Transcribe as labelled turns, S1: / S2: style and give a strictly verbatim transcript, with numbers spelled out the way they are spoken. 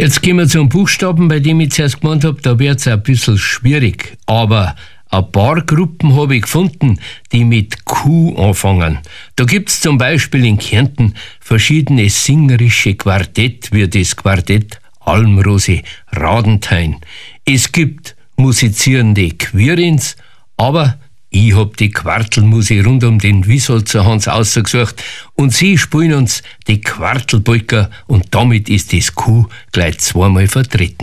S1: Jetzt gehen wir zum Buchstaben, bei dem ich zuerst gemeint habe, da wird es ein bisschen schwierig. Aber ein paar Gruppen habe ich gefunden, die mit Q anfangen. Da gibt's zum Beispiel in Kärnten verschiedene singerische Quartett, wie das Quartett Almrose Radenthein. Es gibt musizierende Quirins, aber ich hab die Quartelmusik rund um den Wiesolzer Hans ausgesucht und sie spielen uns die Quartelpolka und damit ist das Q gleich zweimal vertreten.